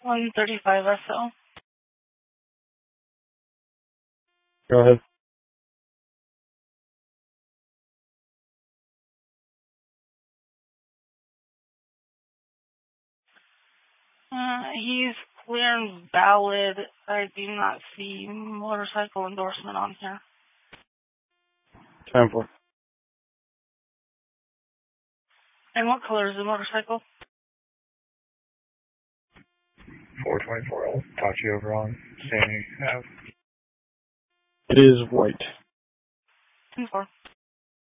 135 SO. Go ahead. He's clear and valid. I do not see motorcycle endorsement on here. 10-4. And what color is the motorcycle? 424. I'll talk to you over on Sandy Ave. It is white. 10-4.